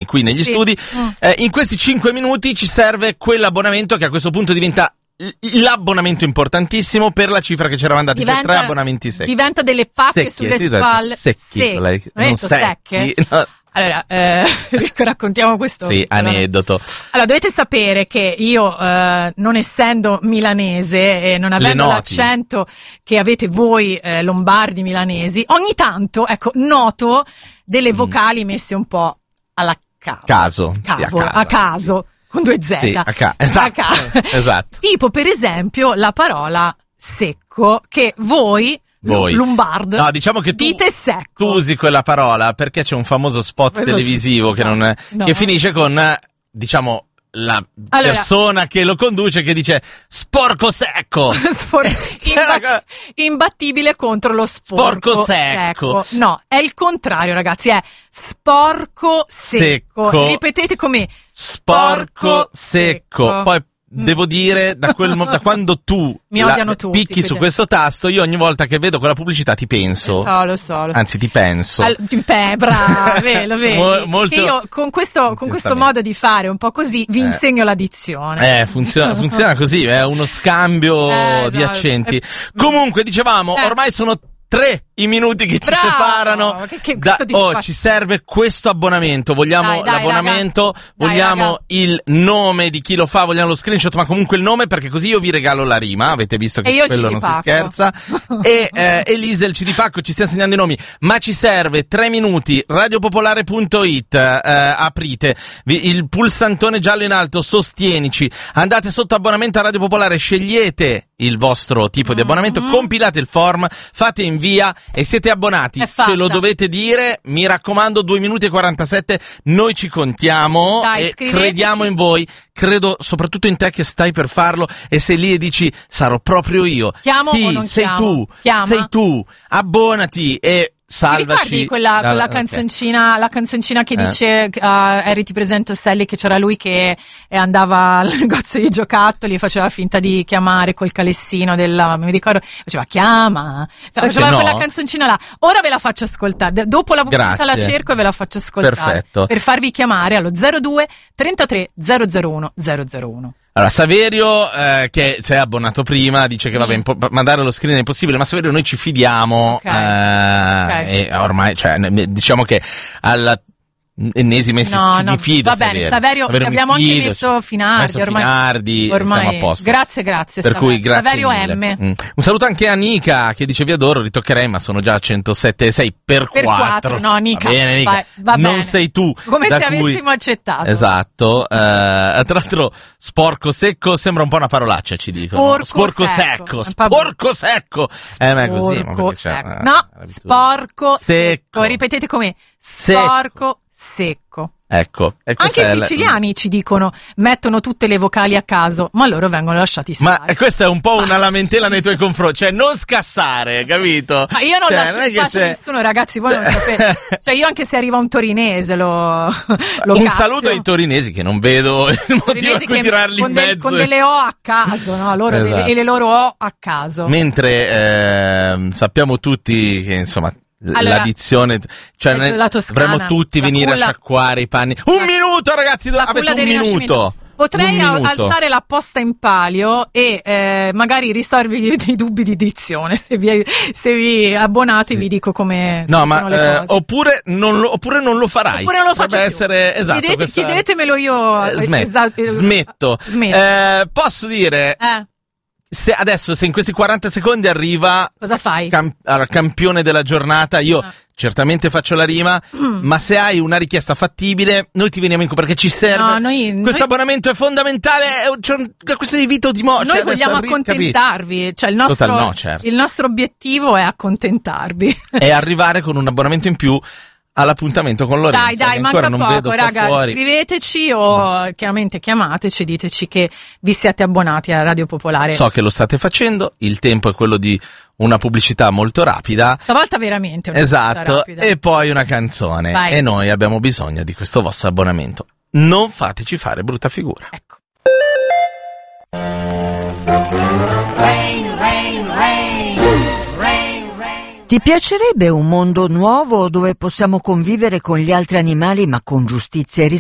qui negli studi. In questi 5 minuti ci serve quell'abbonamento che a questo punto diventa l'abbonamento importantissimo per la cifra che ci eravamo dati, cioè 3 abbonamenti secchi. Diventa delle pacche sulle spalle. Secchi. Non secchi. No. Allora, raccontiamo questo. Sì, aneddoto. Allora, dovete sapere che io, non essendo milanese e non avendo l'accento che avete voi, lombardi milanesi, ogni tanto, ecco, noto delle vocali messe un po' alla caso. A caso. Con 2 Z. Sì, esatto. Esatto. Tipo, per esempio, la parola secco, che voi Lombard, no, diciamo che tu usi quella parola perché c'è un famoso spot televisivo che finisce con, diciamo, la persona che lo conduce che dice sporco secco. Imbattibile contro lo sporco secco. No, è il contrario, ragazzi, è sporco secco. Ripetete come sporco secco. Poi devo dire, da quando tu picchi su questo tasto, io ogni volta che vedo quella pubblicità ti penso. Lo so. Anzi, ti penso. Brava, lo vedi. Molto che io con questo modo di fare un po' così vi insegno l'addizione. Funziona così, è uno scambio di accenti. Comunque, dicevamo, ormai sono 3 i minuti che ci separano. Ci serve questo abbonamento. Vogliamo l'abbonamento, vogliamo il nome di chi lo fa, vogliamo lo screenshot, ma comunque il nome, perché così io vi regalo la rima. Avete visto che quello non si scherza. E Elisa, il CD Pacco, ci sta segnando i nomi, ma ci serve 3 minuti. Radiopopolare.it, aprite il pulsantone giallo in alto, sostienici, andate sotto abbonamento a Radio Popolare, scegliete il vostro tipo di abbonamento, compilate il form, fate invia e siete abbonati. Ce lo dovete dire, mi raccomando, 2 minuti e 47, noi ci contiamo. E crediamo in voi, credo soprattutto in te che stai per farlo, e sei lì e dici sarò proprio io. Sei tu, abbonati e salvaci. Ti ricordi quella canzoncina, la canzoncina che dice Harry ti presento Sally, che c'era lui che andava al negozio di giocattoli e faceva finta di chiamare col calessino mi ricordo, faceva quella canzoncina là. Ora ve la faccio ascoltare, dopo la pubblicità la cerco e ve la faccio ascoltare. Perfetto. Per farvi chiamare allo 02 33 001 001. Allora, Saverio, che si è abbonato prima, dice che mandare lo screen è impossibile, ma Saverio noi ci fidiamo, e ormai, cioè, diciamo che alla ennesima mi fido. Va bene, Saverio abbiamo anche messo Finardi, ormai siamo a posto. Grazie. Per cui grazie Saverio mille. M. Un saluto anche a Nica, che dice vi adoro, ritoccherei, ma sono già a 107,6 per 4. No, Nica, va bene, Nica. Va non bene. sei tu. Come se avessimo accettato. Esatto. Tra l'altro, sporco secco sembra un po' una parolaccia, ci dicono. Sporco secco. Ma è così. Sporco secco. Ripetete come sporco secco. Ecco. Anche i siciliani ci dicono, mettono tutte le vocali a caso, ma loro vengono lasciati stare. Ma questa è un po' una lamentela nei tuoi confronti, cioè non scassare, capito? Ma io non lascio in pace nessuno, ragazzi, voi non sapete. Cioè io anche se arriva un torinese lo saluto ai torinesi, che non vedo il motivo per cui tirarli in mezzo. Con delle O a caso, no? Loro e le loro O a caso. Mentre sappiamo tutti che, insomma, l'addizione, cioè dovremmo tutti venire a sciacquare i panni. Un minuto, ragazzi, avete un minuto. Potrei alzare la posta in palio e magari risolvervi dei dubbi di dizione. Se vi abbonate, vi dico come. No, ma oppure non lo farai. Oppure non lo faccio. Dovrebbe essere esatto. Chiedetemelo io. Smetto. Posso dire. Se in questi 40 secondi arriva, cosa fai? Campione della giornata, io certamente faccio la rima, ma se hai una richiesta fattibile, noi ti veniamo perché ci serve. Questo abbonamento è fondamentale, c'è una questione di vita o di morte. Noi vogliamo accontentarvi, cioè il nostro obiettivo è accontentarvi. E arrivare con un abbonamento in più all'appuntamento con Lorenza. Dai, manca poco, raga. Scriveteci o chiaramente chiamateci, diteci che vi siete abbonati a Radio Popolare. So che lo state facendo, il tempo è quello di una pubblicità molto rapida. Stavolta veramente una esatto, rapida. E poi una canzone. Vai. E noi abbiamo bisogno di questo vostro abbonamento. Non fateci fare brutta figura. Ecco. Ti piacerebbe un mondo nuovo dove possiamo convivere con gli altri animali ma con giustizia e